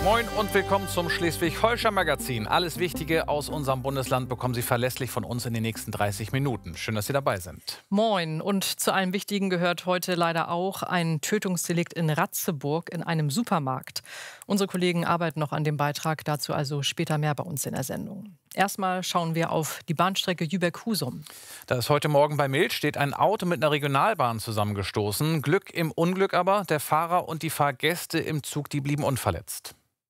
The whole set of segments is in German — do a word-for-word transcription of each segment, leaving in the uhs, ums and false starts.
Moin und willkommen zum Schleswig-Holstein-Magazin. Alles Wichtige aus unserem Bundesland bekommen Sie verlässlich von uns in den nächsten dreißig Minuten. Schön, dass Sie dabei sind. Moin. Und zu allem Wichtigen gehört heute leider auch ein Tötungsdelikt in Ratzeburg in einem Supermarkt. Unsere Kollegen arbeiten noch an dem Beitrag, dazu also später mehr bei uns in der Sendung. Erstmal schauen wir auf die Bahnstrecke Jübeck-Husum. Da ist heute Morgen bei Milch steht ein Auto mit einer Regionalbahn zusammengestoßen. Glück im Unglück aber, der Fahrer und die Fahrgäste im Zug, die blieben unverletzt.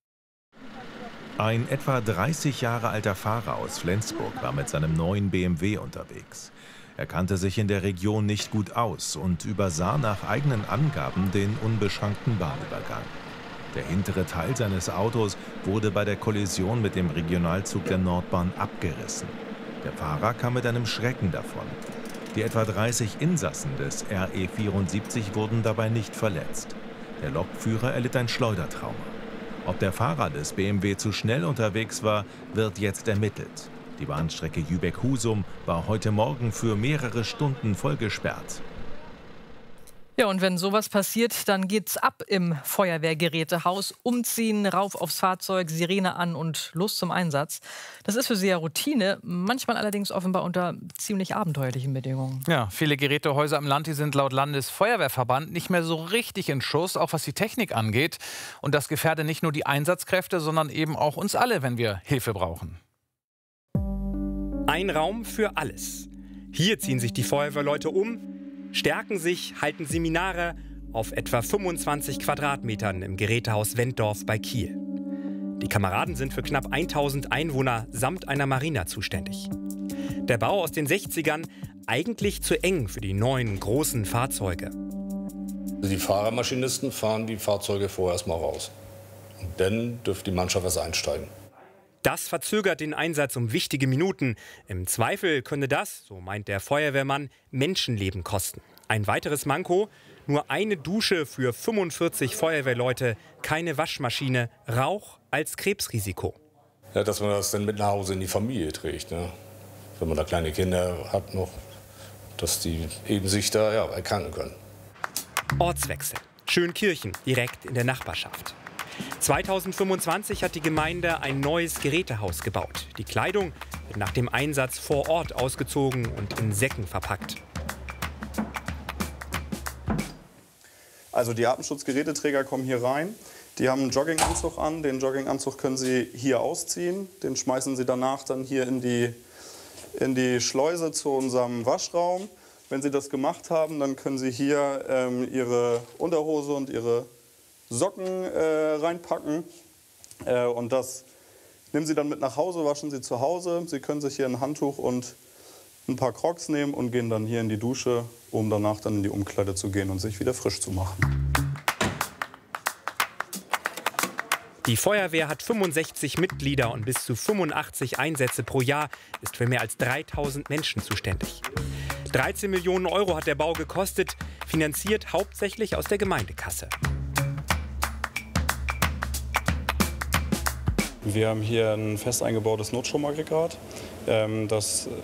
Ein etwa dreißig Jahre alter Fahrer aus Flensburg war mit seinem neuen B M W unterwegs. Er kannte sich in der Region nicht gut aus und übersah nach eigenen Angaben den unbeschrankten Bahnübergang. Der hintere Teil seines Autos wurde bei der Kollision mit dem Regionalzug der Nordbahn abgerissen. Der Fahrer kam mit einem Schrecken davon. Die etwa dreißig Insassen des R E vierundsiebzig wurden dabei nicht verletzt. Der Lokführer erlitt ein Schleudertrauma. Ob der Fahrer des B M W zu schnell unterwegs war, wird jetzt ermittelt. Die Bahnstrecke Jübeck-Husum war heute Morgen für mehrere Stunden voll gesperrt. Ja, und wenn sowas passiert, dann geht's ab im Feuerwehrgerätehaus. Umziehen, rauf aufs Fahrzeug, Sirene an und los zum Einsatz. Das ist für Sie ja Routine, manchmal allerdings offenbar unter ziemlich abenteuerlichen Bedingungen. Ja, viele Gerätehäuser im Land, die sind laut Landesfeuerwehrverband nicht mehr so richtig in Schuss, auch was die Technik angeht. Und das gefährde nicht nur die Einsatzkräfte, sondern eben auch uns alle, wenn wir Hilfe brauchen. Ein Raum für alles. Hier ziehen sich die Feuerwehrleute um, stärken sich, halten Seminare auf etwa fünfundzwanzig Quadratmetern im Gerätehaus Wenddorf bei Kiel. Die Kameraden sind für knapp tausend Einwohner samt einer Marina zuständig. Der Bau aus den sechzigern, eigentlich zu eng für die neuen großen Fahrzeuge. Die Fahrermaschinisten fahren die Fahrzeuge vorher erstmal raus. Und dann dürfte die Mannschaft erst einsteigen. Das verzögert den Einsatz um wichtige Minuten. Im Zweifel könne das, so meint der Feuerwehrmann, Menschenleben kosten. Ein weiteres Manko: nur eine Dusche für fünfundvierzig Feuerwehrleute, keine Waschmaschine, Rauch als Krebsrisiko. Ja, dass man das dann mit nach Hause in die Familie trägt, ne? Wenn man da kleine Kinder hat noch, dass die eben sich da ja, erkranken können. Ortswechsel. Schönkirchen, direkt in der Nachbarschaft. zweitausendfünfundzwanzig hat die Gemeinde ein neues Gerätehaus gebaut. Die Kleidung wird nach dem Einsatz vor Ort ausgezogen und in Säcken verpackt. Also die Atemschutzgeräteträger kommen hier rein. Die haben einen Jogginganzug an. Den Jogginganzug können Sie hier ausziehen. Den schmeißen Sie danach dann hier in die, in die Schleuse zu unserem Waschraum. Wenn Sie das gemacht haben, dann können Sie hier ähm, Ihre Unterhose und Ihre Socken äh, reinpacken äh, und das nehmen Sie dann mit nach Hause, waschen Sie zu Hause. Sie können sich hier ein Handtuch und ein paar Crocs nehmen und gehen dann hier in die Dusche, um danach dann in die Umkleide zu gehen und sich wieder frisch zu machen. Die Feuerwehr hat fünfundsechzig Mitglieder und bis zu fünfundachtzig Einsätze pro Jahr, ist für mehr als dreitausend Menschen zuständig. dreizehn Millionen Euro hat der Bau gekostet, finanziert hauptsächlich aus der Gemeindekasse. Wir haben hier ein fest eingebautes Notstromaggregat. Das